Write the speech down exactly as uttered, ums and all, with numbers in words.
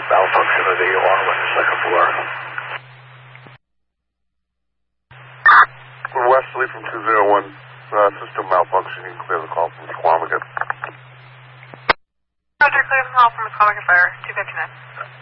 malfunction of the alarm on the second floor. Wesley from two zero one, uh, system malfunction. You can clear the call from Squamish. Roger, clear the call from Squamish Fire, two fifty-nine.